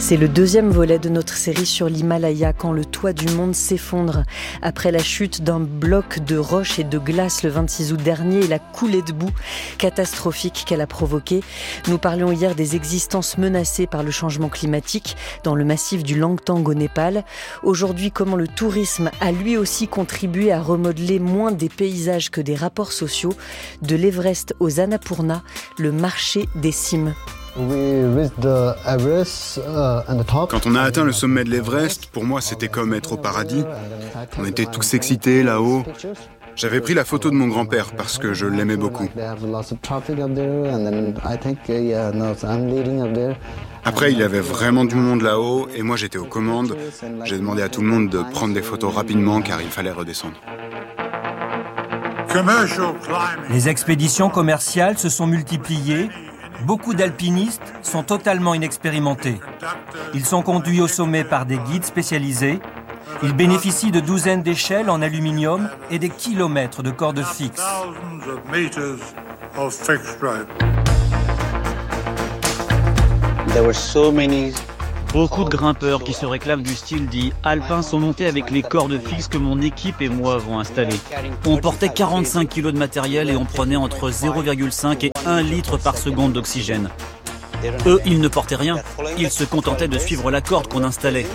C'est le deuxième volet de notre série sur l'Himalaya, quand le toit du monde s'effondre. Après la chute d'un bloc de roches et de glace le 26 août dernier et la coulée de boue catastrophique qu'elle a provoquée, nous parlions hier des existences menacées par le changement climatique dans le massif du Langtang au Népal. Aujourd'hui, comment le tourisme a lui aussi contribué à remodeler moins des paysages que des rapports sociaux. De l'Everest aux Annapurna, le marché des cimes. Quand on a atteint le sommet de l'Everest, pour moi c'était comme être au paradis. On était tous excités là-haut. J'avais pris la photo de mon grand-père parce que je l'aimais beaucoup. Après, il y avait vraiment du monde là-haut et moi j'étais aux commandes. J'ai demandé à tout le monde de prendre des photos rapidement car il fallait redescendre. Les expéditions commerciales se sont multipliées. Beaucoup d'alpinistes sont totalement inexpérimentés. Ils sont conduits au sommet par des guides spécialisés. Ils bénéficient de douzaines d'échelles en aluminium et des kilomètres de cordes fixes. Beaucoup de grimpeurs qui se réclament du style dit alpin sont montés avec les cordes fixes que mon équipe et moi avons installées. On portait 45 kg de matériel et on prenait entre 0,5 et 1 litre par seconde d'oxygène. Eux, ils ne portaient rien. Ils se contentaient de suivre la corde qu'on installait.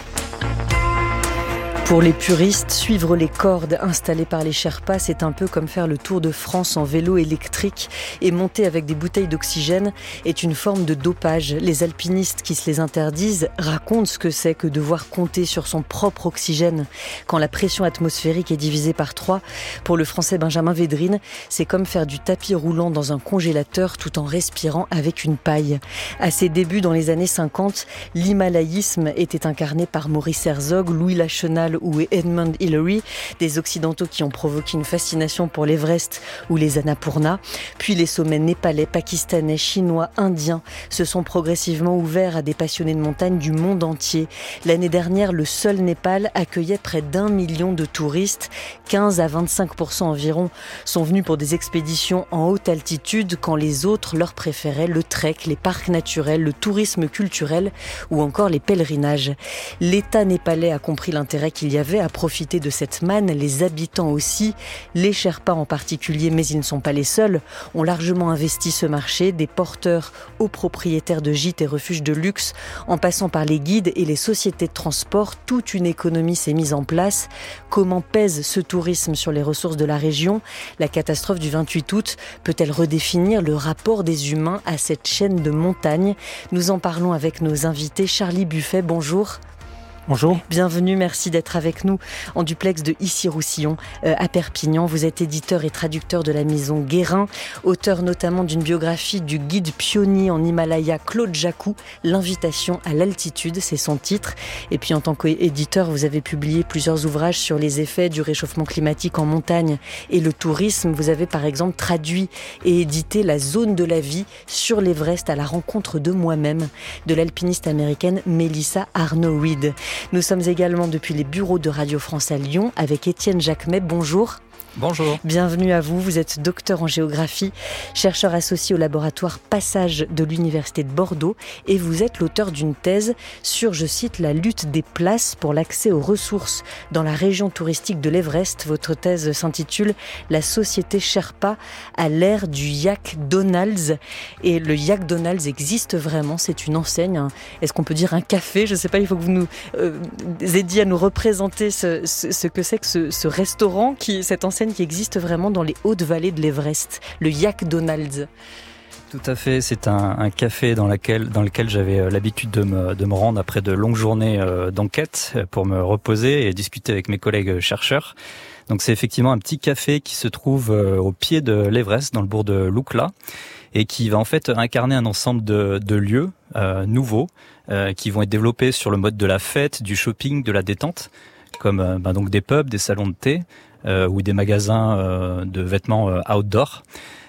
Pour les puristes, suivre les cordes installées par les Sherpas, c'est un peu comme faire le tour de France en vélo électrique, et monter avec des bouteilles d'oxygène est une forme de dopage. Les alpinistes qui se les interdisent racontent ce que c'est que devoir compter sur son propre oxygène quand la pression atmosphérique est divisée par 3. Pour le Français Benjamin Védrine, c'est comme faire du tapis roulant dans un congélateur tout en respirant avec une paille. À ses débuts dans les années 50, l'himalayisme était incarné par Maurice Herzog, Louis Lachenal ou Edmund Hillary, des occidentaux qui ont provoqué une fascination pour l'Everest ou les Annapurna. Puis les sommets népalais, pakistanais, chinois, indiens se sont progressivement ouverts à des passionnés de montagne du monde entier. L'année dernière, le seul Népal accueillait près d'1 million de touristes. 15 à 25% environ sont venus pour des expéditions en haute altitude, quand les autres leur préféraient le trek, les parcs naturels, le tourisme culturel ou encore les pèlerinages. L'État népalais a compris l'intérêt qu'il y avait à profiter de cette manne, les habitants aussi, les Sherpas en particulier, mais ils ne sont pas les seuls, ont largement investi ce marché, des porteurs aux propriétaires de gîtes et refuges de luxe, en passant par les guides et les sociétés de transport. Toute une économie s'est mise en place. Comment pèse ce tourisme sur les ressources de la région ? La catastrophe du 28 août peut-elle redéfinir le rapport des humains à cette chaîne de montagnes ? Nous en parlons avec nos invités. Charlie Buffet, bonjour. Bonjour. Bienvenue, merci d'être avec nous en duplex de Issy-Roussillon à Perpignan. Vous êtes éditeur et traducteur de la maison Guérin, auteur notamment d'une biographie du guide pionnier en Himalaya Claude Jacou, L'invitation à l'altitude, c'est son titre. Et puis en tant qu'éditeur, vous avez publié plusieurs ouvrages sur les effets du réchauffement climatique en montagne et le tourisme. Vous avez par exemple traduit et édité La zone de la vie sur l'Everest à la rencontre de moi-même, de l'alpiniste américaine Melissa Arno-Reed. Nous sommes également depuis les bureaux de Radio France à Lyon avec Étienne Jacquemet. Bonjour. Bonjour. Bienvenue à vous. Vous êtes docteur en géographie, chercheur associé au laboratoire Passage de l'Université de Bordeaux et vous êtes l'auteur d'une thèse sur, je cite, la lutte des places pour l'accès aux ressources dans la région touristique de l'Everest. Votre thèse s'intitule « La société Sherpa à l'ère du Yak Donalds ». Et le Yak Donalds existe vraiment, c'est une enseigne, est-ce qu'on peut dire un café ? Je ne sais pas, il faut que vous nous aidiez à nous représenter ce que c'est que ce restaurant, cette enseigne qui existe vraiment dans les hautes vallées de l'Everest, le Yak Donalds. Tout à fait, c'est un café dans lequel j'avais l'habitude de me rendre après de longues journées d'enquête pour me reposer et discuter avec mes collègues chercheurs. Donc c'est effectivement un petit café qui se trouve au pied de l'Everest, dans le bourg de Lukla, et qui va en fait incarner un ensemble de lieux nouveaux qui vont être développés sur le mode de la fête, du shopping, de la détente, comme donc des pubs, des salons de thé, ou des magasins de vêtements outdoor.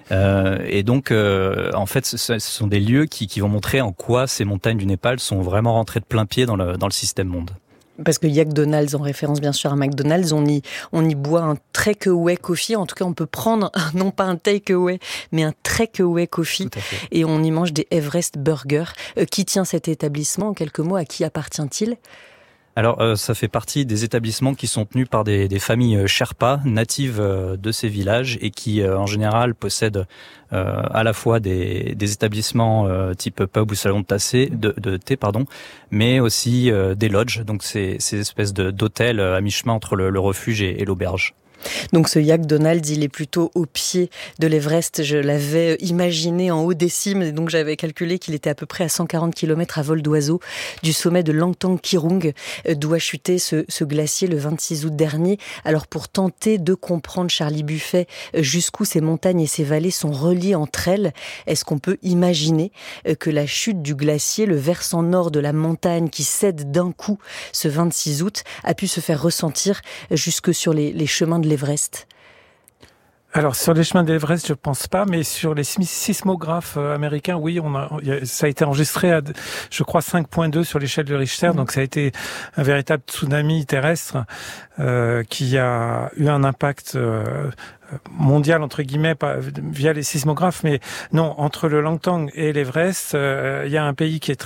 Et donc, en fait, ce sont des lieux qui vont montrer en quoi ces montagnes du Népal sont vraiment rentrées de plein pied dans le système monde. Parce que McDonald's, en référence bien sûr à McDonald's, on y boit un takeaway coffee. En tout cas, on peut prendre, non pas un takeaway, mais un takeaway coffee. Et on y mange des Everest Burgers. Qui tient cet établissement? En quelques mots, à qui appartient-il? Alors, ça fait partie des établissements qui sont tenus par des familles Sherpas, natives de ces villages et qui, en général, possèdent à la fois des établissements type pub ou salon de thé, mais aussi des lodges, donc ces espèces d'hôtels à mi-chemin entre le refuge et l'auberge. Donc ce McDonald's, il est plutôt au pied de l'Everest. Je l'avais imaginé en haut des cimes, et donc j'avais calculé qu'il était à peu près à 140 km à vol d'oiseau du sommet de Langtang Kirung, d'où a chuté ce glacier le 26 août dernier. Alors pour tenter de comprendre, Charlie Buffet, jusqu'où ces montagnes et ces vallées sont reliées entre elles, est-ce qu'on peut imaginer que la chute du glacier, le versant nord de la montagne qui cède d'un coup ce 26 août, a pu se faire ressentir jusque sur les chemins de l'Everest? Alors sur les chemins de l'Everest, je pense pas, mais sur les sismographes américains, oui, ça a été enregistré à, je crois, 5.2 sur l'échelle de Richter. Donc ça a été un véritable tsunami terrestre qui a eu un impact mondial entre guillemets via les sismographes, mais non, entre le Langtang et l'Everest, il y a un pays qui est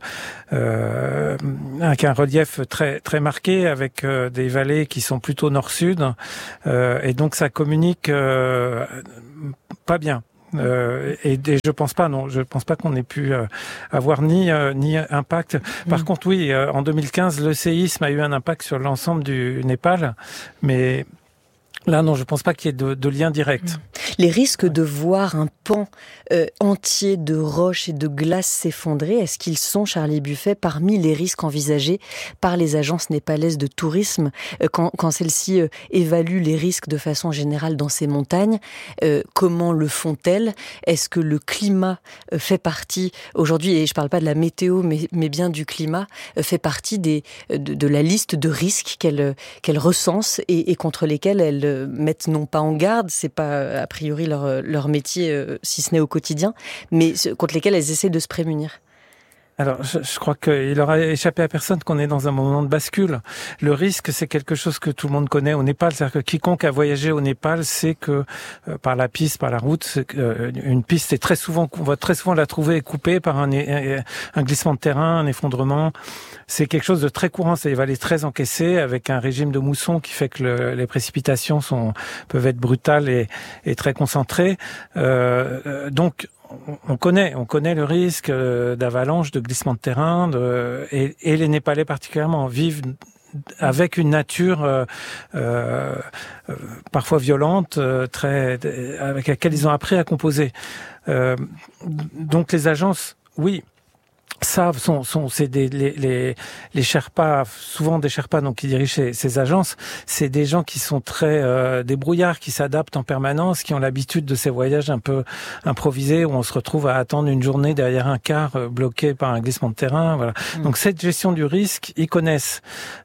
avec un relief très marqué, avec des vallées qui sont plutôt nord-sud, et donc ça communique pas bien. Et je pense pas qu'on ait pu avoir ni impact. Par contre, oui, en 2015, le séisme a eu un impact sur l'ensemble du Népal, mais là, non, je pense pas qu'il y ait de lien direct. Les risques de voir un pan entier de roches et de glace s'effondrer, est-ce qu'ils sont, Charlie Buffet, parmi les risques envisagés par les agences népalaises de tourisme quand celles-ci évaluent les risques de façon générale dans ces montagnes? Comment le font-elles? Est-ce que le climat fait partie, aujourd'hui, et je parle pas de la météo, mais bien du climat, fait partie de la liste de risques qu'elles recensent et contre lesquels elles mettent non pas en garde, c'est pas a priori leur métier, si ce n'est au quotidien, mais contre lesquels elles essaient de se prémunir? Alors, je crois qu'il aura échappé à personne qu'on est dans un moment de bascule. Le risque, c'est quelque chose que tout le monde connaît au Népal. C'est-à-dire que quiconque a voyagé au Népal sait que par la piste, par la route, une piste est on va très souvent la trouver coupée par un glissement de terrain, un effondrement. C'est quelque chose de très courant. C'est des vallées très encaissées avec un régime de mousson qui fait que les précipitations peuvent être brutales et très concentrées. Donc, on connaît le risque d'avalanche, de glissement de terrain, et les Népalais particulièrement vivent avec une nature parfois violente, avec laquelle ils ont appris à composer. Donc les agences, oui, savent, c'est les Sherpas, souvent des Sherpas donc qui dirigent ces agences, c'est des gens qui sont très débrouillards, qui s'adaptent en permanence, qui ont l'habitude de ces voyages un peu improvisés où on se retrouve à attendre une journée derrière un car bloqué par un glissement de terrain, voilà. Donc cette gestion du risque, ils connaissent.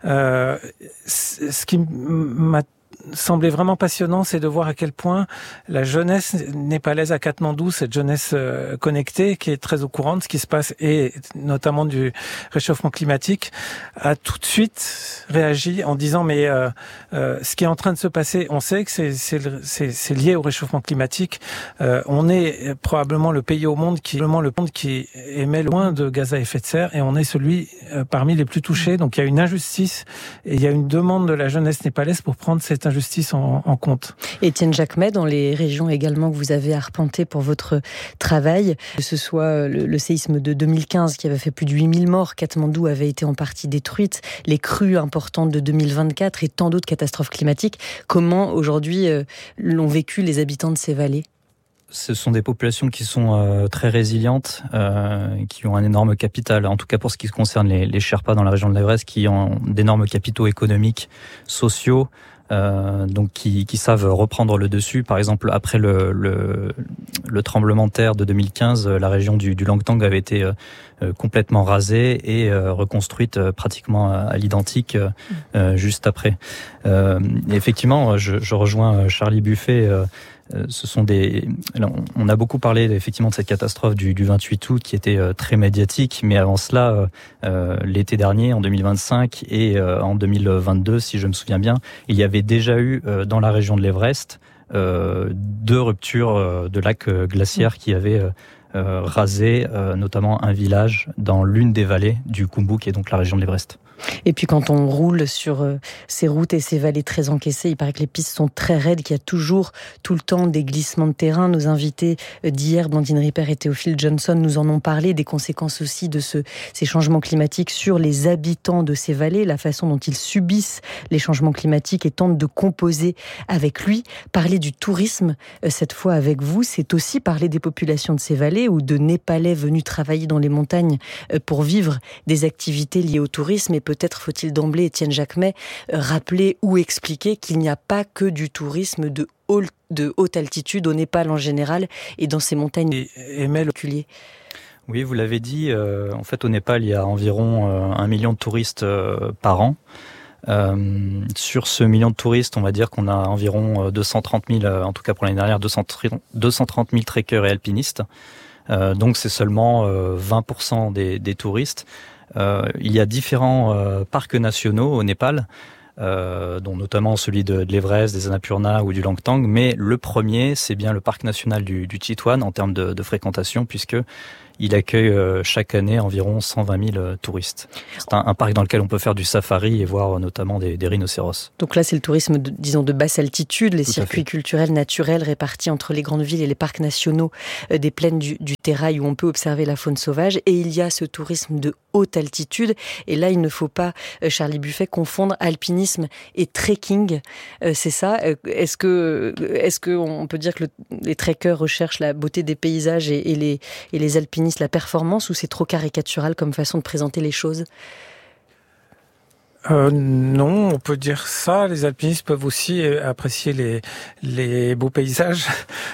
Ce qui m'a semblait vraiment passionnant, c'est de voir à quel point la jeunesse népalaise à Katmandou, cette jeunesse connectée, qui est très au courant de ce qui se passe, et notamment du réchauffement climatique, a tout de suite réagi en disant mais ce qui est en train de se passer, on sait que c'est lié au réchauffement climatique. On est probablement le pays au monde qui émet le moins de gaz à effet de serre, et on est celui parmi les plus touchés. Donc il y a une injustice et il y a une demande de la jeunesse népalaise pour prendre cette injustice en compte. Étienne Jacquemet, dans les régions également que vous avez arpentées pour votre travail, que ce soit le séisme de 2015 qui avait fait plus de 8000 morts, Katmandou avait été en partie détruite, les crues importantes de 2024 et tant d'autres catastrophes climatiques, comment aujourd'hui l'ont vécu les habitants de ces vallées? Ce sont des populations qui sont très résilientes, qui ont un énorme capital, en tout cas pour ce qui concerne les Sherpas dans la région de l'Everest, qui ont d'énormes capitaux économiques, sociaux, donc qui savent reprendre le dessus. Par exemple, après le tremblement de terre de 2015, la région du Langtang avait été complètement rasée et reconstruite pratiquement à l'identique juste après. Et effectivement, je rejoins Charlie Buffet On a beaucoup parlé effectivement de cette catastrophe du 28 août qui était très médiatique, mais avant cela, l'été dernier, en 2025 et en 2022, si je me souviens bien, il y avait déjà eu dans la région de l'Everest 2 ruptures de lacs glaciaires qui avaient rasé notamment un village dans l'une des vallées du Khumbu, qui est donc la région de l'Everest. Et puis quand on roule sur ces routes et ces vallées très encaissées, il paraît que les pistes sont très raides, qu'il y a toujours, tout le temps, des glissements de terrain. Nos invités d'hier, Blandine Ripert et Théophile Johnson, nous en ont parlé, des conséquences aussi de ces changements climatiques sur les habitants de ces vallées, la façon dont ils subissent les changements climatiques et tentent de composer avec lui. Parler du tourisme, cette fois avec vous, c'est aussi parler des populations de ces vallées ou de Népalais venus travailler dans les montagnes pour vivre des activités liées au tourisme. Et peut-être faut-il d'emblée, Étienne Jacquemet, rappeler ou expliquer qu'il n'y a pas que du tourisme de haute altitude au Népal en général et dans ces montagnes particulières. Oui, vous l'avez dit, en fait au Népal il y a environ 1 million de touristes par an. Sur ce million de touristes, on va dire qu'on a environ 230 000, en tout cas pour l'année dernière, 230 000 trekkers et alpinistes. Donc c'est seulement 20% des touristes. Il y a différents parcs nationaux au Népal, dont notamment celui de l'Everest, des Annapurna ou du Langtang, mais le premier, c'est bien le parc national du Chitwan en termes de fréquentation, puisque il accueille chaque année environ 120 000 touristes. C'est un parc dans lequel on peut faire du safari et voir notamment des rhinocéros. Donc là, c'est le tourisme, de basse altitude, les circuits culturels naturels répartis entre les grandes villes et les parcs nationaux des plaines du Terai où on peut observer la faune sauvage. Et il y a ce tourisme de haute altitude. Et là, il ne faut pas, Charlie Buffet, confondre alpinisme et trekking. C'est ça. Est-ce que on peut dire que les trekkers recherchent la beauté des paysages et les alpinistes la performance, ou c'est trop caricatural comme façon de présenter les choses? Non, on peut dire ça. Les alpinistes peuvent aussi apprécier les beaux paysages.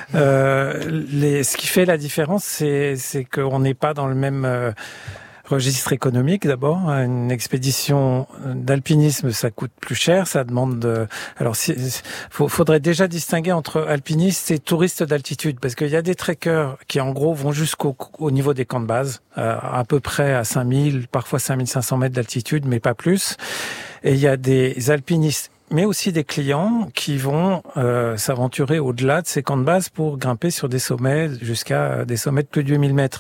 Ce qui fait la différence, c'est qu'on n'est pas dans le même registre économique. D'abord, une expédition d'alpinisme, ça coûte plus cher, ça demande faudrait déjà distinguer entre alpinistes et touristes d'altitude, parce qu'il y a des trekkers qui en gros vont jusqu'au niveau des camps de base, à peu près à 5000, parfois 5500 mètres d'altitude, mais pas plus. Et il y a des alpinistes, mais aussi des clients qui vont s'aventurer au-delà de ces camps de base pour grimper sur des sommets jusqu'à des sommets de plus de 8000 mètres.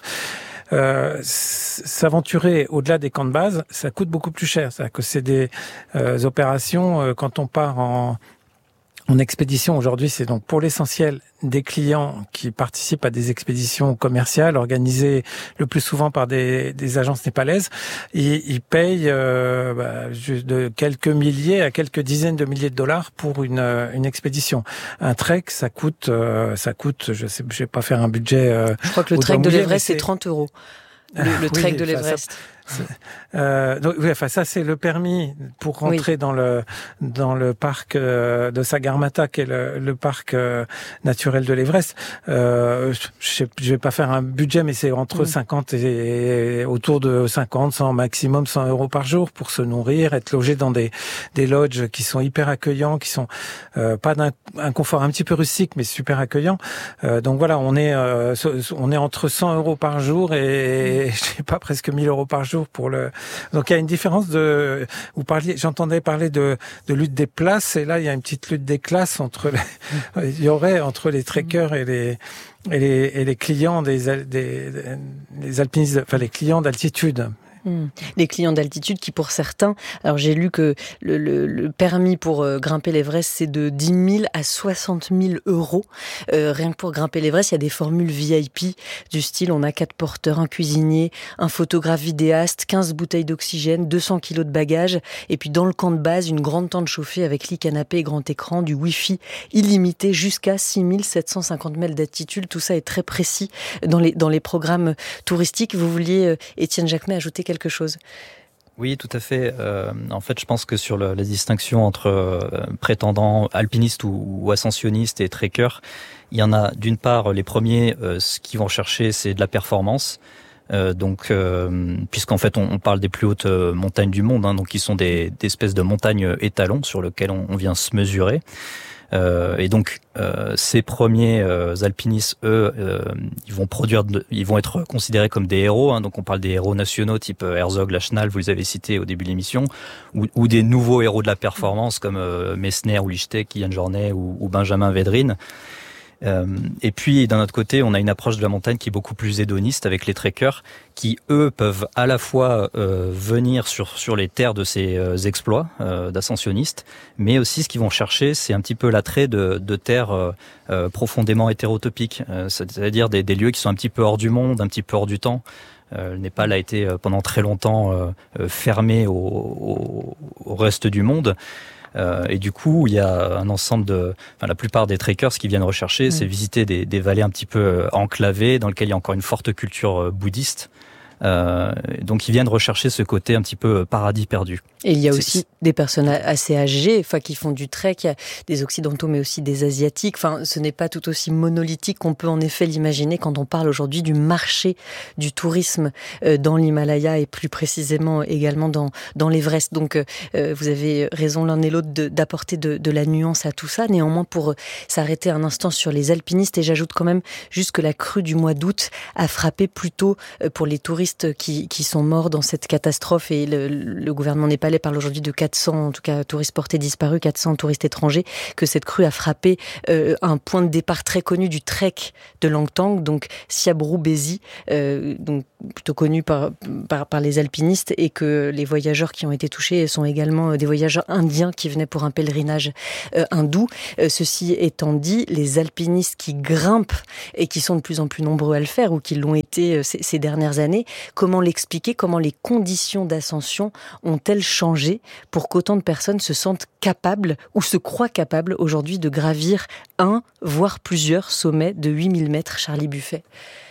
S'aventurer au-delà des camps de base, ça coûte beaucoup plus cher. C'est-à-dire que c'est des opérations, quand on part en expédition aujourd'hui, c'est donc pour l'essentiel des clients qui participent à des expéditions commerciales organisées le plus souvent par des agences népalaises. Et ils payent de quelques milliers à quelques dizaines de milliers de dollars pour une expédition. Un trek, ça coûte, je vais pas faire un budget. Je crois que le trek de l'Everest, c'est 30 €. Le trek de l'Everest. Ça c'est le permis pour rentrer dans le parc de Sagarmatha, qui est le parc naturel de l'Everest. Je vais pas faire un budget, mais c'est entre 50 et autour de 50, 100 maximum 100 € par jour pour se nourrir, être logé dans des lodges qui sont hyper accueillants, qui sont pas d'un confort un petit peu rustique, mais super accueillants. Donc voilà, on est entre 100 € par jour et je sais pas, presque 1000 € par jour pour Donc il y a une différence j'entendais parler de lutte des places, et là il y a une petite lutte des classes entre les trekkers et les clients des alpinistes, enfin les clients d'altitude. Les clients d'altitude qui, pour certains, alors j'ai lu que le permis pour grimper l'Everest, c'est de 10 000 à 60 000 €. Rien que pour grimper l'Everest, il y a des formules VIP du style, on a 4 porteurs, un cuisinier, un photographe vidéaste, 15 bouteilles d'oxygène, 200 kilos de bagages, et puis dans le camp de base, une grande tente chauffée avec lit canapé et grand écran, du Wi-Fi illimité jusqu'à 6 750 mètres d'altitude. Tout ça est très précis dans les programmes touristiques. Vous vouliez, Étienne Jacquemet, ajouter quelque chose? Oui, tout à fait. En fait, je pense que sur la distinction entre prétendants alpinistes ou ascensionnistes et trekkers, il y en a d'une part les premiers, ce qu'ils vont chercher, c'est de la performance. Puisqu'en fait on parle des plus hautes montagnes du monde, donc qui sont des espèces de montagnes étalons sur lesquelles on vient se mesurer. Et donc ces premiers alpinistes, eux, ils vont être considérés comme des héros. Donc on parle des héros nationaux type Herzog, Lachenal, vous les avez cités au début de l'émission, ou des nouveaux héros de la performance comme Messner ou Lichtek, Yann Jornet ou Benjamin Védrine. Et puis d'un autre côté, on a une approche de la montagne qui est beaucoup plus hédoniste avec les trekkers qui, eux, peuvent à la fois venir sur les terres de ces exploits d'ascensionnistes, mais aussi ce qu'ils vont chercher, c'est un petit peu l'attrait de terres profondément hétérotopiques, c'est-à-dire des lieux qui sont un petit peu hors du monde, un petit peu hors du temps. Le Népal a été pendant très longtemps fermé au reste du monde. Et du coup, il y a un ensemble la plupart des trekkers, ce qu'ils viennent rechercher, c'est visiter des vallées un petit peu enclavées, dans lesquelles il y a encore une forte culture bouddhiste. Donc ils viennent rechercher ce côté un petit peu paradis perdu. Et il y a aussi des personnes assez âgées, qui font du trek, il y a des occidentaux mais aussi des asiatiques. Ce n'est pas tout aussi monolithique qu'on peut en effet l'imaginer quand on parle aujourd'hui du marché du tourisme dans l'Himalaya et plus précisément également dans l'Everest. Donc vous avez raison l'un et l'autre d'apporter de la nuance à tout ça. Néanmoins, pour s'arrêter un instant sur les alpinistes, et j'ajoute quand même juste que la crue du mois d'août a frappé plutôt pour les touristes qui sont morts dans cette catastrophe, et le gouvernement népalais parle aujourd'hui de 400, en tout cas touristes portés disparus, 400 touristes étrangers, que cette crue a frappé un point de départ très connu du trek de Langtang, donc Siabru Bezi, donc plutôt connu par les alpinistes, et que les voyageurs qui ont été touchés sont également des voyageurs indiens qui venaient pour un pèlerinage hindou. Ceci étant dit, les alpinistes qui grimpent et qui sont de plus en plus nombreux à le faire, ou qui l'ont été ces dernières années, comment l'expliquer? Comment les conditions d'ascension ont-elles changé pour qu'autant de personnes se sentent capables ou se croient capables aujourd'hui de gravir un, voire plusieurs sommets de 8000 mètres, Charlie Buffet?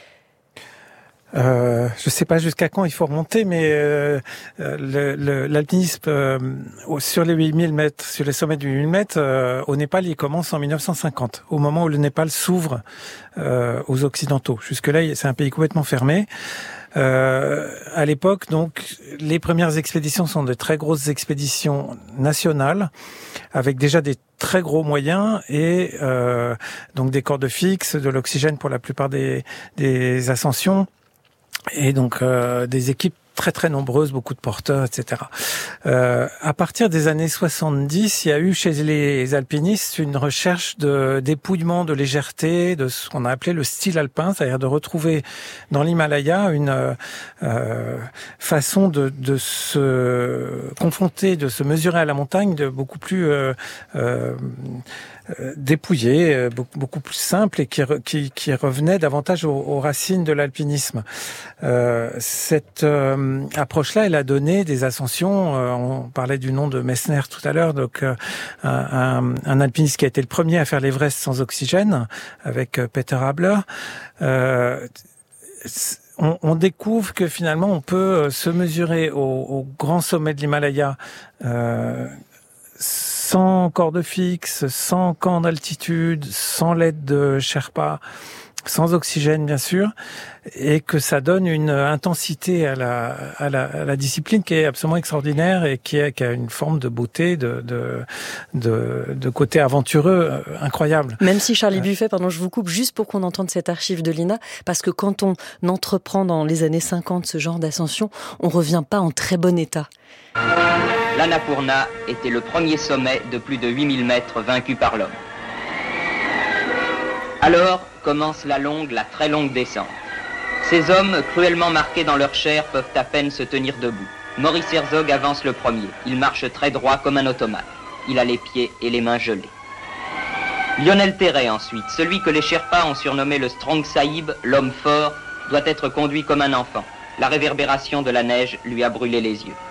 Je sais pas jusqu'à quand il faut remonter, mais l'alpinisme sur les 8000 mètres, sur les sommets du 8000 mètres, au Népal, il commence en 1950, au moment où le Népal s'ouvre aux Occidentaux. Jusque-là, c'est un pays complètement fermé. À l'époque, donc, les premières expéditions sont de très grosses expéditions nationales, avec déjà des très gros moyens et donc des cordes fixes, de l'oxygène pour la plupart des ascensions, et donc des équipes très très nombreuses, beaucoup de porteurs, etc. À partir des années 70, il y a eu chez les alpinistes une recherche d'épouillement, de légèreté, de ce qu'on a appelé le style alpin, c'est-à-dire de retrouver dans l'Himalaya une façon de se confronter, de se mesurer à la montagne, de beaucoup plus dépouillé, beaucoup plus simple, et qui revenait davantage aux racines de l'alpinisme. Cette approche-là, elle a donné des ascensions. On parlait du nom de Messner tout à l'heure, donc un alpiniste qui a été le premier à faire l'Everest sans oxygène, avec Peter Habler. On découvre que finalement on peut se mesurer au grand sommet de l'Himalaya sans corde fixe, sans camp d'altitude, sans l'aide de Sherpa, sans oxygène bien sûr, et que ça donne une intensité à la discipline qui est absolument extraordinaire, et qui a une forme de beauté, de côté aventureux incroyable. Même si Charlie Buffet, pardon, je vous coupe juste pour qu'on entende cette archive de l'INA, parce que quand on entreprend dans les années 50 ce genre d'ascension, on revient pas en très bon état. L'Annapurna était le premier sommet de plus de 8000 mètres vaincu par l'homme. Alors commence la très longue descente. Ces hommes, cruellement marqués dans leur chair, peuvent à peine se tenir debout. Maurice Herzog avance le premier. Il marche très droit comme un automate. Il a les pieds et les mains gelés. Lionel Terray ensuite, celui que les Sherpas ont surnommé le Strong Sahib, l'homme fort, doit être conduit comme un enfant. La réverbération de la neige lui a brûlé les yeux.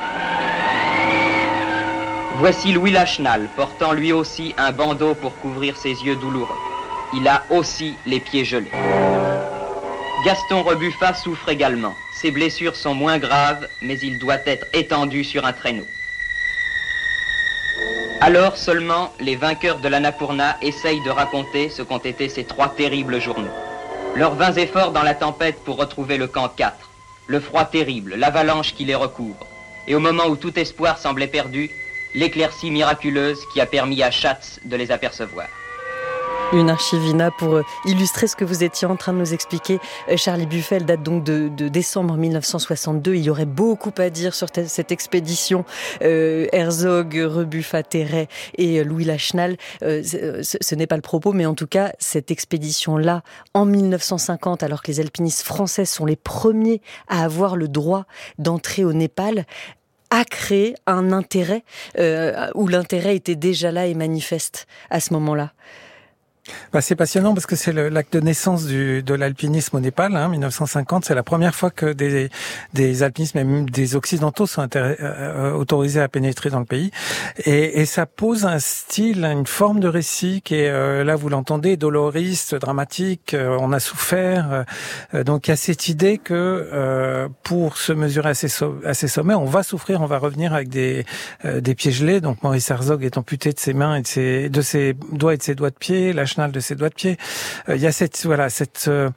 Voici Louis Lachenal, portant lui aussi un bandeau pour couvrir ses yeux douloureux. Il a aussi les pieds gelés. Gaston Rebuffa souffre également. Ses blessures sont moins graves, mais il doit être étendu sur un traîneau. Alors seulement, les vainqueurs de l'Annapurna essayent de raconter ce qu'ont été ces 3 terribles journées. Leurs vains efforts dans la tempête pour retrouver le camp 4, le froid terrible, l'avalanche qui les recouvre. Et au moment où tout espoir semblait perdu, l'éclaircie miraculeuse qui a permis à Schatz de les apercevoir. Une archivina pour illustrer ce que vous étiez en train de nous expliquer. Charlie Buffet, elle date donc de décembre 1962. Il y aurait beaucoup à dire sur cette expédition. Herzog, Rebuffa, Terray et Louis Lachenal. Ce n'est pas le propos, mais en tout cas, cette expédition-là, en 1950, alors que les alpinistes français sont les premiers à avoir le droit d'entrer au Népal, a créé un intérêt, où l'intérêt était déjà là et manifeste à ce moment-là. C'est passionnant parce que c'est l'acte de naissance de l'alpinisme au Népal, 1950. C'est la première fois que des alpinistes, même des occidentaux, sont autorisés à pénétrer dans le pays. Et ça pose un style, une forme de récit qui est, là vous l'entendez, doloriste, dramatique. On a souffert. Donc il y a cette idée que pour se mesurer à ces sommets, on va souffrir, on va revenir avec des pieds gelés. Donc Maurice Herzog est amputé de ses mains et de ses doigts et de ses doigts de pied. Lachenal de ses doigts de pied. Il y a ce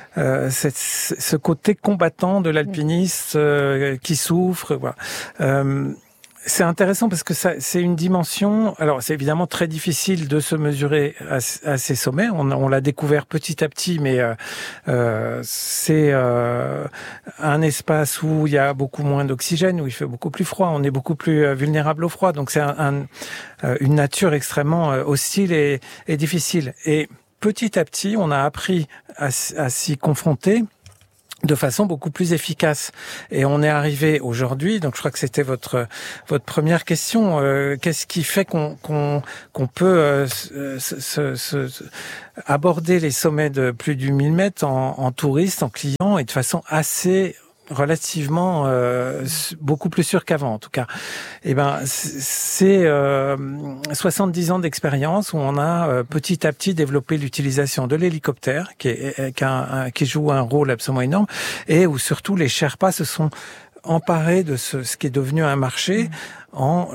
côté combattant de l'alpiniste qui souffre. Voilà. C'est intéressant parce que c'est une dimension. Alors, c'est évidemment très difficile de se mesurer à ces sommets. On l'a découvert petit à petit, mais c'est un espace où il y a beaucoup moins d'oxygène, où il fait beaucoup plus froid. On est beaucoup plus vulnérable au froid. Donc, c'est une nature extrêmement hostile et difficile. Et petit à petit, on a appris à s'y confronter de façon beaucoup plus efficace. Et on est arrivé aujourd'hui, donc je crois que c'était votre première question, qu'est-ce qui fait qu'on peut aborder les sommets de plus de 1000 mètres en touriste, en client, et de façon assez relativement beaucoup plus sûr qu'avant en tout cas. C'est 70 ans d'expérience où on a petit à petit développé l'utilisation de l'hélicoptère qui joue un rôle absolument énorme, et où surtout les Sherpas se sont emparés de ce qui est devenu un marché en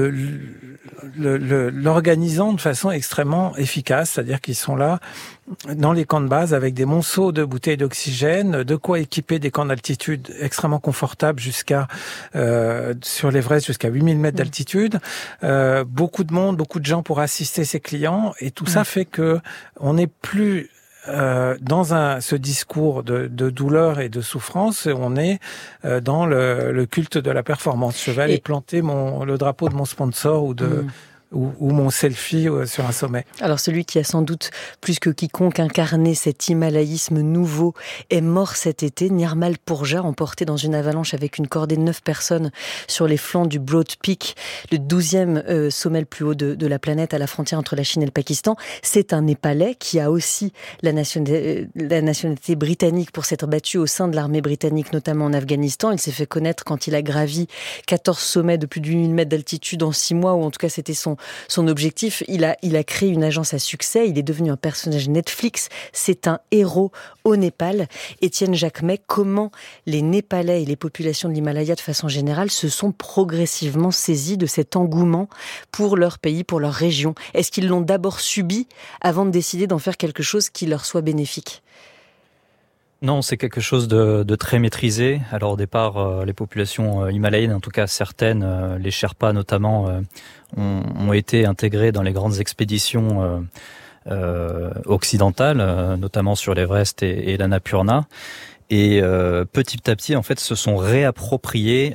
l'organisant de façon extrêmement efficace, c'est-à-dire qu'ils sont là dans les camps de base avec des monceaux de bouteilles d'oxygène, de quoi équiper des camps d'altitude extrêmement confortables jusqu'à sur l'Everest jusqu'à 8000 mètres d'altitude, beaucoup de monde, beaucoup de gens pour assister ces clients, et tout ça fait que on n'est plus dans ce discours de douleur et de souffrance, on est dans le culte de la performance. Je vais aller planter le drapeau de mon sponsor ou mon selfie sur un sommet. Alors celui qui a sans doute plus que quiconque incarné cet himalayisme nouveau est mort cet été. Nirmal Purja, emporté dans une avalanche avec une cordée de 9 personnes sur les flancs du Broad Peak, le 12e sommet le plus haut de la planète à la frontière entre la Chine et le Pakistan. C'est un Népalais qui a aussi la nationalité britannique pour s'être battu au sein de l'armée britannique, notamment en Afghanistan. Il s'est fait connaître quand il a gravi 14 sommets de plus de 8000 mètres d'altitude en 6 mois, ou en tout cas c'était son objectif. Il a créé une agence à succès, il est devenu un personnage Netflix, c'est un héros au Népal. Étienne Jacquemet, comment les Népalais et les populations de l'Himalaya de façon générale se sont progressivement saisis de cet engouement pour leur pays, pour leur région? Est-ce qu'ils l'ont d'abord subi avant de décider d'en faire quelque chose qui leur soit bénéfique? Non, c'est quelque chose de très maîtrisé. Alors au départ, les populations himalayennes, en tout cas certaines, les Sherpas notamment, ont été intégrés dans les grandes expéditions occidentales, notamment sur l'Everest et l'Annapurna. Et petit à petit, en fait, se sont réappropriés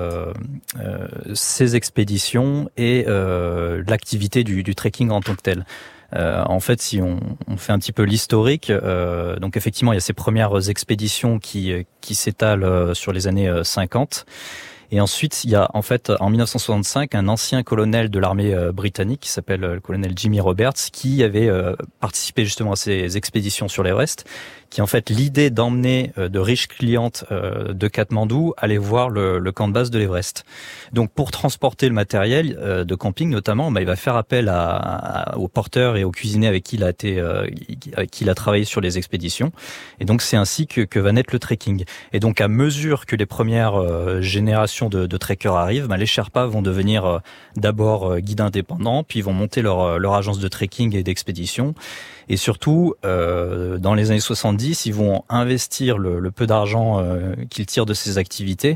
ces expéditions et l'activité du trekking en tant que tel. En fait, si on fait un petit peu l'historique, donc effectivement, il y a ces premières expéditions qui s'étalent sur les années 50. Et ensuite, il y a en fait en 1965 un ancien colonel de l'armée britannique qui s'appelle le colonel Jimmy Roberts, qui avait participé justement à ces expéditions sur l'Everest, qui en fait l'idée d'emmener de riches clientes de Katmandou aller voir le camp de base de l'Everest. Donc pour transporter le matériel de camping notamment, il va faire appel aux porteurs et aux cuisiniers avec qui il a travaillé sur les expéditions. Et donc c'est ainsi que va naître le trekking. Et donc à mesure que les premières générations de trekkers arrivent, les Sherpas vont devenir d'abord guides indépendants, puis ils vont monter leur agence de trekking et d'expédition. Et surtout, dans les années 70, ils vont investir le peu d'argent qu'ils tirent de ces activités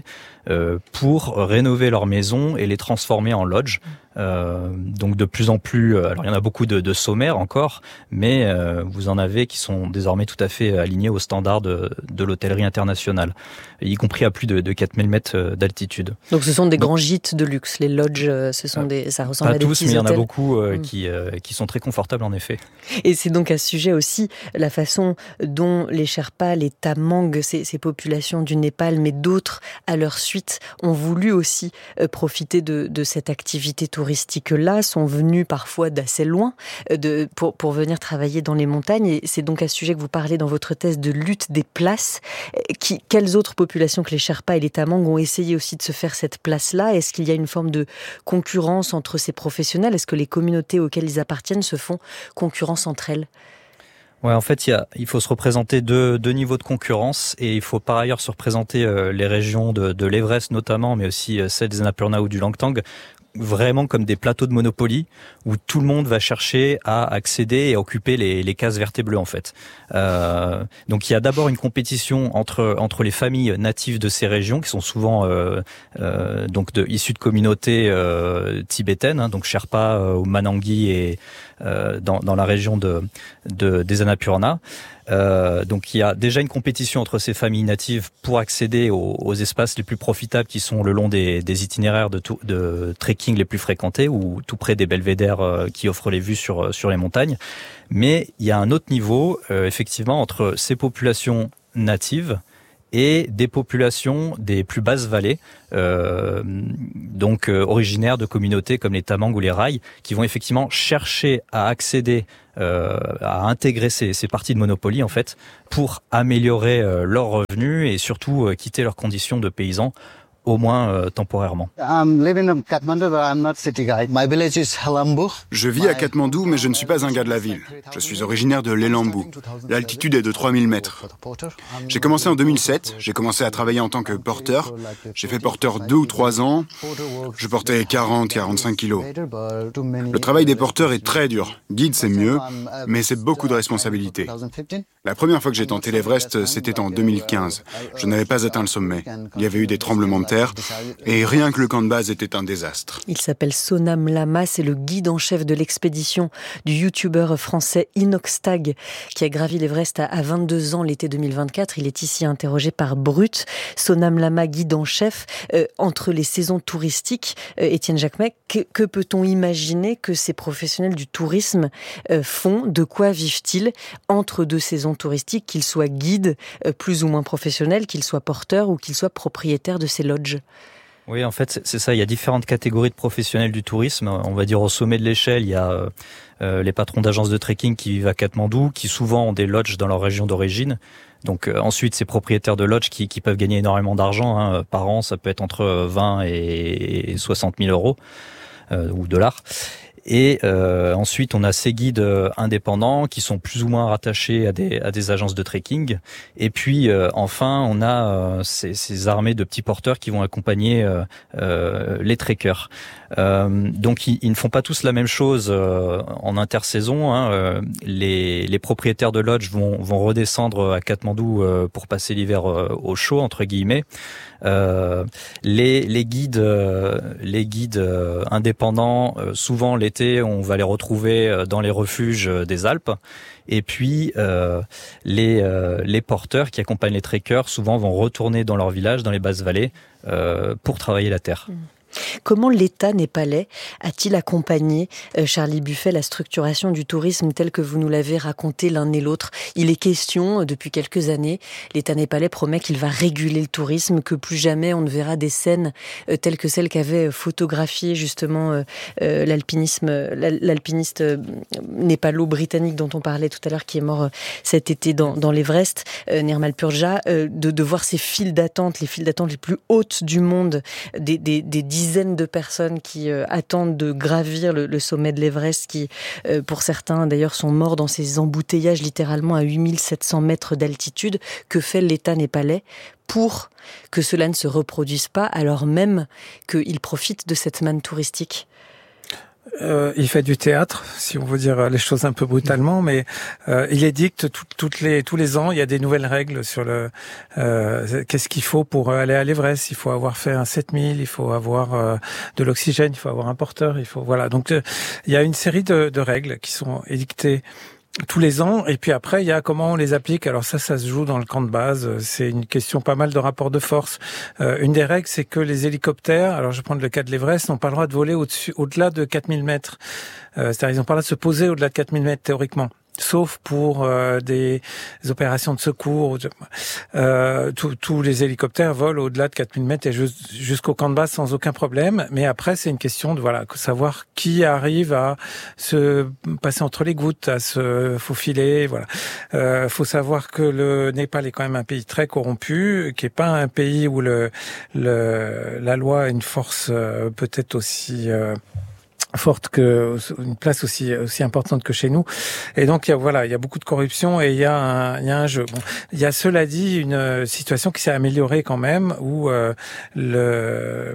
pour rénover leurs maisons et les transformer en lodge. Donc de plus en plus, alors il y en a beaucoup de sommaires encore, mais vous en avez qui sont désormais tout à fait alignés aux standards de l'hôtellerie internationale, y compris à plus de 4000 mètres d'altitude. Donc ce sont des grands gîtes de luxe, les lodges, ça ressemble à des petits hôtels. Pas tous, mais il y en a beaucoup qui sont très confortables en effet. Et c'est donc à ce sujet aussi la façon dont les Sherpas, les Tamang, ces populations du Népal, mais d'autres à leur suite, ont voulu aussi profiter de cette activité touristique-là, sont venus parfois d'assez loin pour venir travailler dans les montagnes. Et c'est donc à ce sujet que vous parlez dans votre thèse de lutte des places. Quelles autres populations que les Sherpas et les Tamang ont essayé aussi de se faire cette place-là? Est-ce qu'il y a une forme de concurrence entre ces professionnels? Est-ce que les communautés auxquelles ils appartiennent se font concurrence entre elles? Ouais, en fait, il faut se représenter deux niveaux de concurrence et il faut par ailleurs se représenter les régions de l'Everest notamment, mais aussi celles des Annapurna ou du Langtang, vraiment comme des plateaux de Monopoly où tout le monde va chercher à accéder et à occuper les cases vertes et bleues en fait. Donc il y a d'abord une compétition entre les familles natives de ces régions qui sont souvent issues de communautés tibétaines, hein, donc Sherpa ou Manangi et dans la région des Annapurna. Donc il y a déjà une compétition entre ces familles natives pour accéder aux espaces les plus profitables qui sont le long des itinéraires de trekking les plus fréquentés ou tout près des belvédères qui offrent les vues sur les montagnes. Mais il y a un autre niveau effectivement entre ces populations natives et des populations des plus basses vallées, originaires de communautés comme les Tamang ou les Rai, qui vont effectivement chercher à accéder, à intégrer ces parties de Monopoly en fait, pour améliorer leurs revenus et surtout quitter leurs conditions de paysans, au moins temporairement. Je vis à Katmandou, mais je ne suis pas un gars de la ville. Je suis originaire de l'Elambu. L'altitude est de 3000 mètres. J'ai commencé en 2007, j'ai commencé à travailler en tant que porteur. J'ai fait porteur 2 ou 3 ans. Je portais 40-45 kilos. Le travail des porteurs est très dur. Guide, c'est mieux, mais c'est beaucoup de responsabilités. La première fois que j'ai tenté l'Everest, c'était en 2015. Je n'avais pas atteint le sommet. Il y avait eu des tremblements de terre et rien que le camp de base était un désastre. Il s'appelle Sonam Lama, c'est le guide en chef de l'expédition du youtubeur français Inoxtag qui a gravi l'Everest à 22 ans l'été 2024. Il est ici interrogé par Brut. Sonam Lama, guide en chef. Entre les saisons touristiques, Étienne Jacquemet, que peut-on imaginer que ces professionnels du tourisme font? De quoi vivent-ils entre deux saisons touristiques, qu'ils soient guides plus ou moins professionnels, qu'ils soient porteurs ou qu'ils soient propriétaires de ces lodges? Oui, en fait, c'est ça. Il y a différentes catégories de professionnels du tourisme. On va dire au sommet de l'échelle, il y a les patrons d'agences de trekking qui vivent à Katmandou, qui souvent ont des lodges dans leur région d'origine. Donc ensuite, ces propriétaires de lodges qui peuvent gagner énormément d'argent hein, par an, ça peut être entre 20 et 60 000 euros ou dollars. Et ensuite, on a ces guides indépendants qui sont plus ou moins rattachés à des agences de trekking. Et puis, enfin, on a ces armées de petits porteurs qui vont accompagner les trekkers. Donc, ils ne font pas tous la même chose en intersaison. Hein. Les propriétaires de lodge vont redescendre à Katmandou pour passer l'hiver au chaud, entre guillemets. Les guides indépendants, souvent l'été, on va les retrouver dans les refuges des Alpes. Et puis les porteurs qui accompagnent les trekkers, souvent vont retourner dans leur village, dans les basses vallées, pour travailler la terre. Comment l'État népalais a-t-il accompagné, Charlie Buffet, la structuration du tourisme telle que vous nous l'avez raconté l'un et l'autre? Il est question, depuis quelques années, l'État népalais promet qu'il va réguler le tourisme, que plus jamais on ne verra des scènes telles que celles qu'avait photographié justement l'alpiniste népalo-britannique dont on parlait tout à l'heure, qui est mort cet été dans l'Everest, Nirmal Purja, de voir ces files d'attente, les files d'attente les plus hautes du monde, des dizaines de personnes qui attendent de gravir le sommet de l'Everest, qui, pour certains d'ailleurs, sont morts dans ces embouteillages littéralement à 8700 mètres d'altitude. Que fait l'État népalais pour que cela ne se reproduise pas, alors même qu'il profite de cette manne touristique? Il fait du théâtre, si on veut dire les choses un peu brutalement, mais il édicte tous les ans, il y a des nouvelles règles sur qu'est-ce qu'il faut pour aller à l'Everest. Il faut avoir fait un 7000, il faut avoir de l'oxygène, il faut avoir un porteur, voilà. Donc il y a une série de règles qui sont édictées tous les ans, et puis après il y a comment on les applique. Alors ça se joue dans le camp de base, c'est une question pas mal de rapport de force. Une des règles, c'est que les hélicoptères, alors je vais prendre le cas de l'Everest, n'ont pas le droit de voler au-delà de 4000 mètres. C'est-à-dire ils n'ont pas le droit de se poser au-delà de 4000 mètres théoriquement. Sauf pour des opérations de secours. Tous les hélicoptères volent au-delà de 4000 mètres et jusqu'au camp de base sans aucun problème. Mais après, c'est une question de savoir qui arrive à se passer entre les gouttes, à se faufiler. Voilà. Faut savoir que le Népal est quand même un pays très corrompu, qui est pas un pays où la loi a une force peut-être aussi forte une place aussi importante que chez nous. Et donc il y a beaucoup de corruption et il y a un jeu. Bon, il y a cela dit une situation qui s'est améliorée quand même où la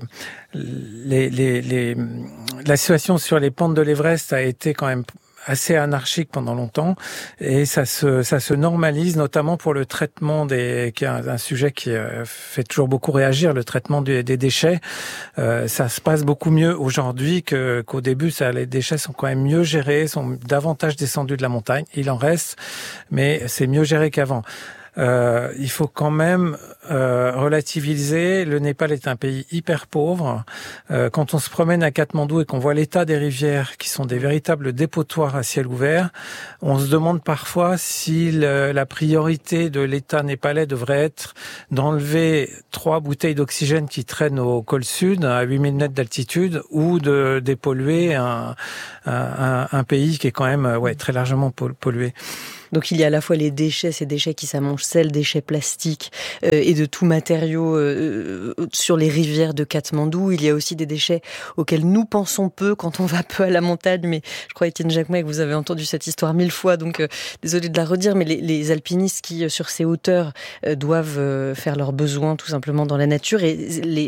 situation sur les pentes de l'Everest a été quand même assez anarchique pendant longtemps et ça se normalise, notamment pour le traitement qui est un sujet qui fait toujours beaucoup réagir, le traitement des déchets. Ça se passe beaucoup mieux aujourd'hui qu'au début. Les déchets sont quand même mieux gérés, sont davantage descendus de la montagne. Il en reste, mais c'est mieux géré qu'avant. Il faut quand même relativiser. Le Népal est un pays hyper pauvre. Quand on se promène à Katmandou et qu'on voit l'état des rivières, qui sont des véritables dépotoirs à ciel ouvert, on se demande parfois si la priorité de l'État népalais devrait être d'enlever 3 bouteilles d'oxygène qui traînent au col sud, à 8000 mètres d'altitude, ou de dépolluer un pays qui est quand même très largement pollué. Donc il y a à la fois les déchets, ces déchets qui s'amoncellent, déchets plastiques et de tout matériau sur les rivières de Katmandou. Il y a aussi des déchets auxquels nous pensons peu quand on va peu à la montagne. Mais je crois, Étienne Jacquemet, que vous avez entendu cette histoire 1000 fois, donc désolé de la redire. Mais les alpinistes qui, sur ces hauteurs, doivent faire leurs besoins tout simplement dans la nature. Et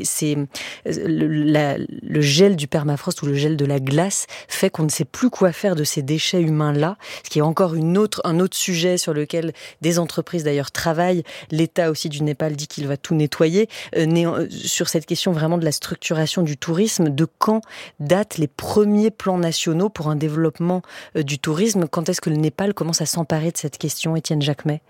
le gel du permafrost ou le gel de la glace fait qu'on ne sait plus quoi faire de ces déchets humains-là, ce qui est encore un autre sujet sur lequel des entreprises d'ailleurs travaillent. L'État aussi du Népal dit qu'il va tout nettoyer. Sur cette question vraiment de la structuration du tourisme, de quand datent les premiers plans nationaux pour un développement du tourisme? Quand est-ce que le Népal commence à s'emparer de cette question, Étienne Jacquemet?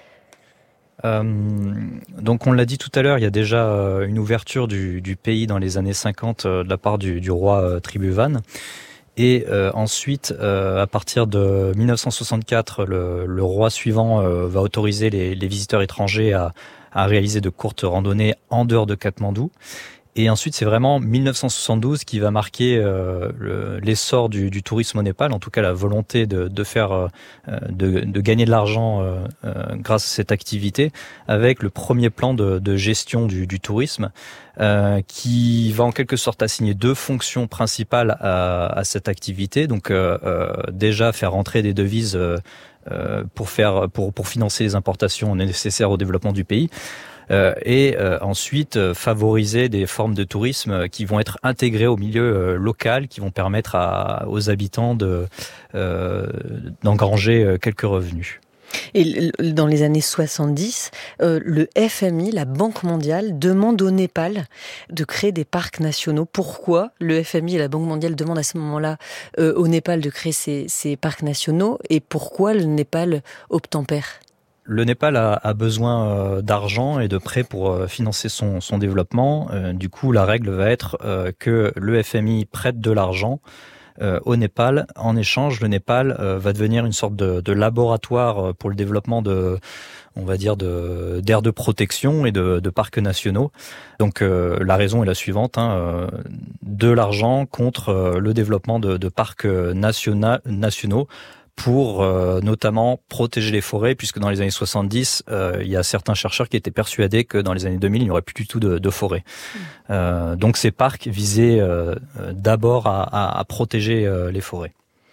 Donc on l'a dit tout à l'heure, il y a déjà une ouverture du pays dans les années 50 de la part du roi Tribhuvan. Et ensuite, à partir de 1964, le roi suivant va autoriser les visiteurs étrangers à réaliser de courtes randonnées en dehors de Katmandou. Et ensuite, c'est vraiment 1972 qui va marquer l'essor du tourisme au Népal, en tout cas la volonté de gagner de l'argent grâce à cette activité, avec le premier plan de gestion du tourisme, qui va en quelque sorte assigner 2 fonctions principales à cette activité. Donc déjà faire rentrer des devises pour financer les importations nécessaires au développement du pays. Et ensuite favoriser des formes de tourisme qui vont être intégrées au milieu local, qui vont permettre aux habitants d'engranger quelques revenus. Et dans les années 70, le FMI, la Banque mondiale, demande au Népal de créer des parcs nationaux. Pourquoi le FMI et la Banque mondiale demandent à ce moment-là au Népal de créer ces parcs nationaux, et pourquoi le Népal obtempère? Le Népal a besoin d'argent et de prêts pour financer son développement. Du coup, la règle va être que le FMI prête de l'argent au Népal. En échange, le Népal va devenir une sorte de laboratoire pour le développement d'aires de protection et de parcs nationaux. Donc la raison est la suivante, de l'argent contre le développement de parcs nationaux pour notamment protéger les forêts, puisque dans les années 70, il y a certains chercheurs qui étaient persuadés que dans les années 2000, il n'y aurait plus du tout de forêt. Donc ces parcs visaient d'abord à protéger les forêts.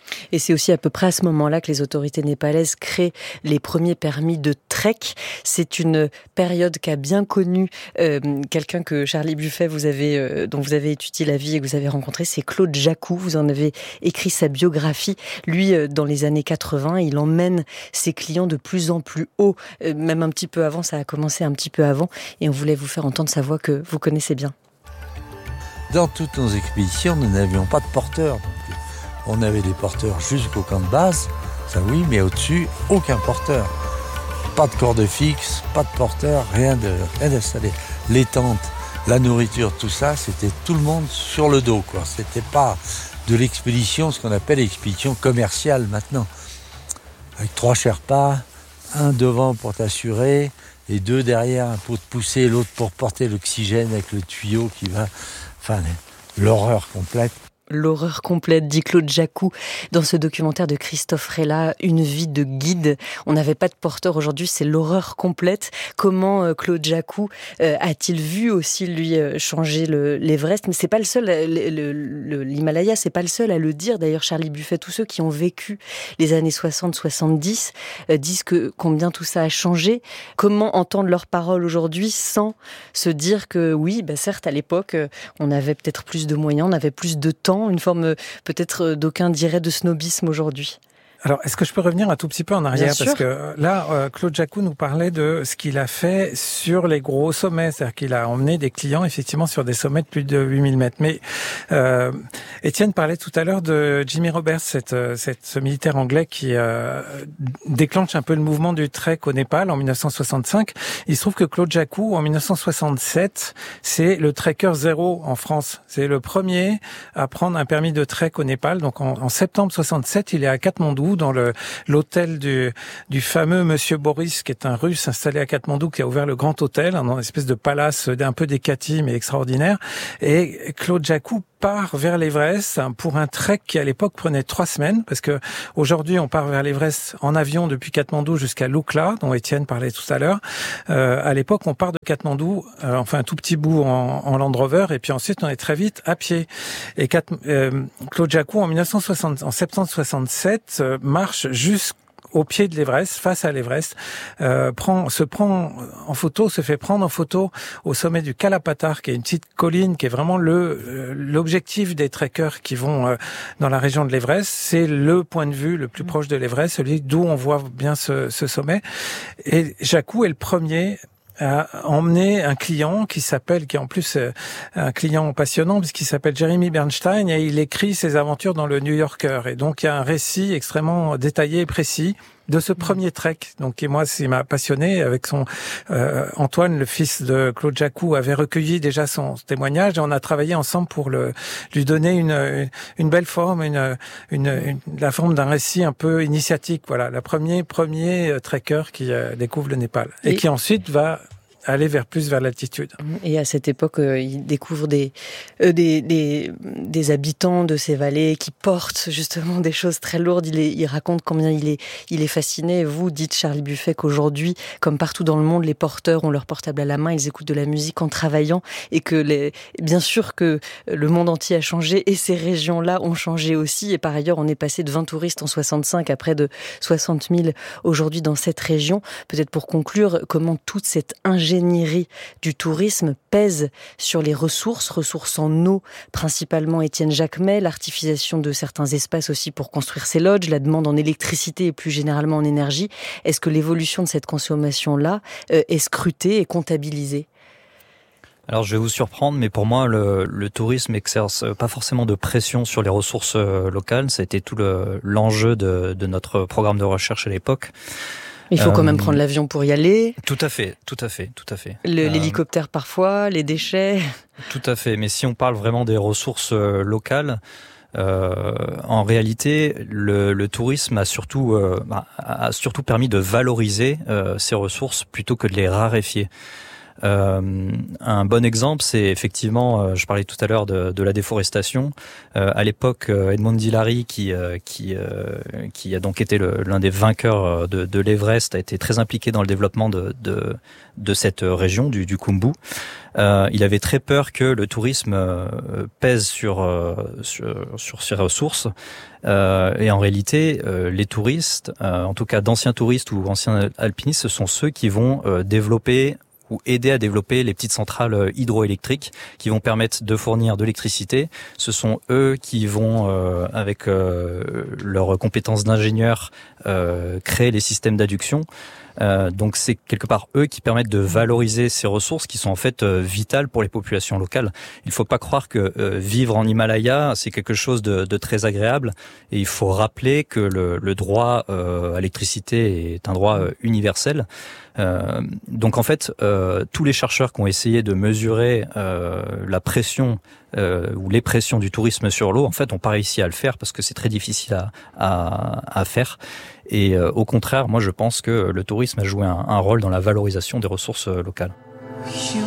Et c'est aussi à peu près à ce moment-là que les autorités népalaises créent les premiers permis de trek. C'est une période qu'a bien connue quelqu'un que Charlie Buffet, dont vous avez étudié la vie et que vous avez rencontré, c'est Claude Jacou. Vous en avez écrit sa biographie. Lui, dans les années 80, il emmène ses clients de plus en plus haut, même un petit peu avant, ça a commencé un petit peu avant, et on voulait vous faire entendre sa voix que vous connaissez bien. Dans toutes nos expéditions, nous n'avions pas de porteurs non plus. On avait des porteurs jusqu'au camp de base, ça oui, mais au-dessus, aucun porteur. Pas de corde fixe, pas de porteur, rien d'installé. Les tentes, la nourriture, tout ça, c'était tout le monde sur le dos, quoi. C'était pas de l'expédition, ce qu'on appelle l'expédition commerciale maintenant. Avec 3 Sherpas, un devant pour t'assurer, et 2 derrière pour te pousser, l'autre pour porter l'oxygène avec le tuyau qui va... Enfin, l'horreur complète. L'horreur complète, dit Claude Jacou dans ce documentaire de Christophe Rella, Une vie de guide. On n'avait pas de porteur aujourd'hui, c'est l'horreur complète. Comment Claude Jacou a-t-il vu aussi lui changer l'Everest? Mais c'est pas le seul, l'Himalaya, c'est pas le seul à le dire. D'ailleurs, Charlie Buffet, tous ceux qui ont vécu les années 60-70 disent que combien tout ça a changé. Comment entendre leurs paroles aujourd'hui sans se dire que oui, certes à l'époque on avait peut-être plus de moyens, on avait plus de temps, une forme peut-être d'aucuns diraient de snobisme aujourd'hui. Alors, est-ce que je peux revenir un tout petit peu en arrière? Bien Parce sûr. que là, Claude Jacou nous parlait de ce qu'il a fait sur les gros sommets. C'est-à-dire qu'il a emmené des clients, effectivement, sur des sommets de plus de 8000 mètres. Mais Étienne parlait tout à l'heure de Jimmy Roberts, ce militaire anglais qui déclenche un peu le mouvement du trek au Népal en 1965. Il se trouve que Claude Jacou, en 1967, c'est le trekker zéro en France. C'est le premier à prendre un permis de trek au Népal. Donc en septembre 67, il est à Katmandou, dans l'hôtel du fameux Monsieur Boris, qui est un Russe installé à Katmandou, qui a ouvert le Grand Hôtel, une espèce de palace un peu décati mais extraordinaire. Et Claude Jacou part vers l'Everest pour un trek qui à l'époque prenait 3 semaines, parce que aujourd'hui on part vers l'Everest en avion depuis Katmandou jusqu'à Lukla, dont Étienne parlait tout à l'heure. À l'époque on part de Katmandou, enfin un tout petit bout en Land Rover, et puis ensuite on est très vite à pied. Et Claude Jacou en septembre 67 marche jusqu'au pied de l'Everest, face à l'Everest, se fait prendre en photo au sommet du Kalapatar, qui est une petite colline, qui est vraiment l'objectif des trekkers qui vont dans la région de l'Everest. C'est le point de vue le plus proche de l'Everest, celui d'où on voit bien ce sommet. Et Jacou est le premier a emmené un client qui est en plus un client passionnant, puisqu'il s'appelle Jeremy Bernstein, et il écrit ses aventures dans le New Yorker. Et donc il y a un récit extrêmement détaillé et précis de ce premier trek. Donc, et moi, il m'a passionné. Avec son Antoine, le fils de Claude Jacou, avait recueilli déjà son témoignage, et on a travaillé ensemble pour lui donner une belle forme, la forme d'un récit un peu initiatique. Voilà, le premier trekker qui découvre le Népal et qui ensuite va aller vers l'altitude. Et à cette époque, il découvre des habitants de ces vallées qui portent justement des choses très lourdes. Il raconte combien il est fasciné. Vous dites, Charlie Buffet, qu'aujourd'hui, comme partout dans le monde, les porteurs ont leur portable à la main, ils écoutent de la musique en travaillant, et que bien sûr que le monde entier a changé et ces régions-là ont changé aussi. Et par ailleurs, on est passé de 20 touristes en 65 à près de 60 000 aujourd'hui dans cette région. Peut-être pour conclure, comment toute cette ingénierie du tourisme pèse sur les ressources en eau, principalement Étienne Jacquemet, l'artificialisation de certains espaces aussi pour construire ces lodges, la demande en électricité et plus généralement en énergie. Est-ce que l'évolution de cette consommation-là est scrutée et comptabilisée ? Alors je vais vous surprendre, mais pour moi le tourisme exerce pas forcément de pression sur les ressources locales. Ça a été tout l'enjeu de notre programme de recherche à l'époque. Il faut quand même prendre l'avion pour y aller. Tout à fait. L'hélicoptère parfois, les déchets. Tout à fait. Mais si on parle vraiment des ressources locales, en réalité, le tourisme a surtout permis de valoriser ces ressources plutôt que de les raréfier. Un bon exemple, c'est effectivement, je parlais tout à l'heure de la déforestation. À l'époque, Edmond Hillary, qui a donc été l'un des vainqueurs de l'Everest, a été très impliqué dans le développement de cette région du Khumbu. Il avait très peur que le tourisme pèse sur ses ressources. Et en réalité, les touristes, en tout cas d'anciens touristes ou anciens alpinistes, ce sont ceux qui vont développer ou aider à développer les petites centrales hydroélectriques qui vont permettre de fournir de l'électricité. Ce sont eux qui vont, avec leurs compétences d'ingénieurs, créer les systèmes d'adduction. Donc c'est quelque part eux qui permettent de valoriser ces ressources qui sont en fait vitales pour les populations locales. Il ne faut pas croire que vivre en Himalaya c'est quelque chose de très agréable, et il faut rappeler que le droit à l'électricité est un droit universel. Donc en fait tous les chercheurs qui ont essayé de mesurer la pression ou les pressions du tourisme sur l'eau, en fait, n'ont pas réussi à le faire parce que c'est très difficile à faire. Et au contraire, moi, je pense que le tourisme a joué un rôle dans la valorisation des ressources locales.